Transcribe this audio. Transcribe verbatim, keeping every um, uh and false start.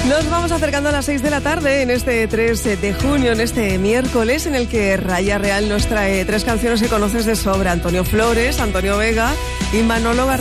Nos vamos acercando a las seis de la tarde en este tres de junio, en este miércoles en el que Raya Real nos trae tres canciones que conoces de sobra. Antonio Flores, Antonio Vega y Manolo García.